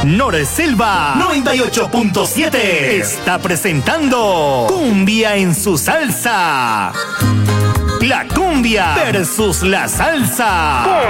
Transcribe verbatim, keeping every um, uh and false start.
Norselva noventa y ocho punto siete está presentando Cumbia en su salsa. La cumbia versus la salsa.